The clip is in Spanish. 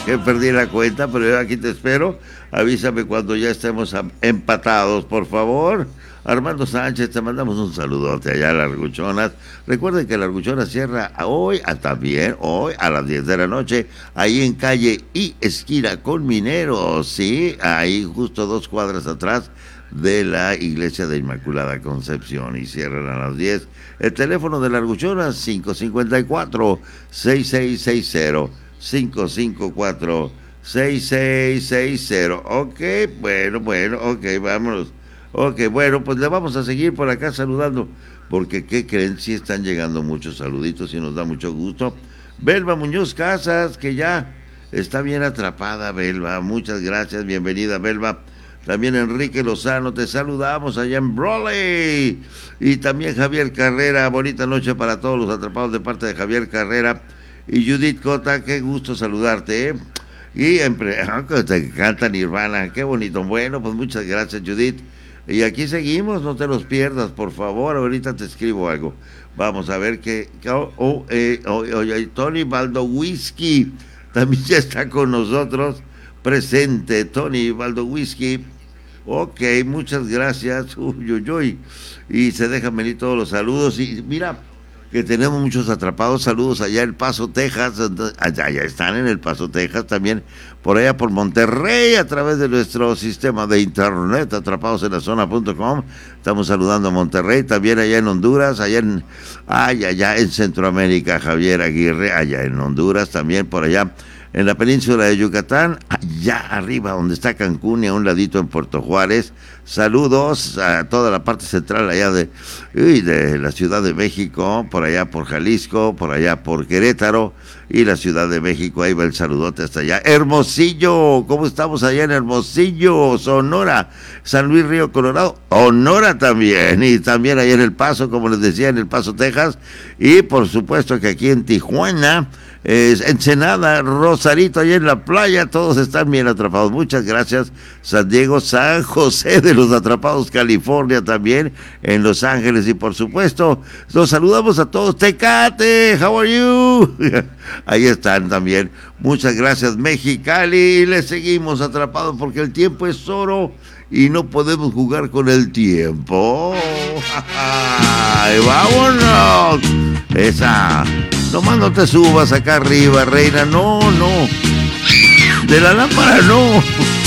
que perdí la cuenta, pero yo aquí te espero. Avísame cuando ya estemos empatados, por favor. Armando Sánchez, te mandamos un saludote allá a las Larguchonas. Recuerden que la Larguchona cierra hoy, también hoy a las 10 de la noche, ahí en calle y esquina con Mineros, sí, ahí justo 2 cuadras atrás de la iglesia de Inmaculada Concepción, y cierran a las 10. El teléfono de Larguchonas 554-6660, 554-6660. Ok, bueno, ok, vámonos. Ok, bueno, pues le vamos a seguir por acá saludando, porque ¿qué creen? Sí están llegando muchos saluditos y nos da mucho gusto. Belva Muñoz Casas, que ya está bien atrapada, Belva, muchas gracias, bienvenida, Belva. También Enrique Lozano, te saludamos allá en Broly. Y también Javier Carrera, bonita noche para todos los atrapados de parte de Javier Carrera. Y Judith Cota, qué gusto saludarte, ¿eh? Y te encanta Nirvana, qué bonito. Bueno, pues muchas gracias, Judith. Y aquí seguimos, no te los pierdas, por favor, ahorita te escribo algo. Vamos a ver que Tony Baldo Whisky también ya está con nosotros, presente, Tony Baldo Whisky. Ok, muchas gracias, uy. Y se dejan venir todos los saludos. Y mira, que tenemos muchos atrapados, saludos allá en El Paso, Texas, allá están en El Paso, Texas, también por allá por Monterrey, a través de nuestro sistema de internet, atrapadosenlazona.com, estamos saludando a Monterrey, también allá en Honduras, allá en Centroamérica, Javier Aguirre, allá en Honduras, también por allá en la península de Yucatán, allá arriba donde está Cancún y a un ladito en Puerto Juárez. Saludos a toda la parte central allá de la Ciudad de México, por allá por Jalisco, por allá por Querétaro y la Ciudad de México. Ahí va el saludote hasta allá. Hermosillo, ¿cómo estamos allá en Hermosillo? Sonora, San Luis Río Colorado, Sonora también, y también allá en El Paso, como les decía, en El Paso, Texas, y por supuesto que aquí en Tijuana, Ensenada, Rosarito, allá en la playa, todos están bien atrapados. Muchas gracias. San Diego, San José de los Atrapados, California también, en Los Ángeles, y por supuesto, los saludamos a todos. Tecate, how are you? Ahí están también. Muchas gracias, Mexicali. Les seguimos atrapados porque el tiempo es oro y no podemos jugar con el tiempo. ¡Ay, vámonos! Esa. Nomás no te subas acá arriba, reina. No. De la lámpara no.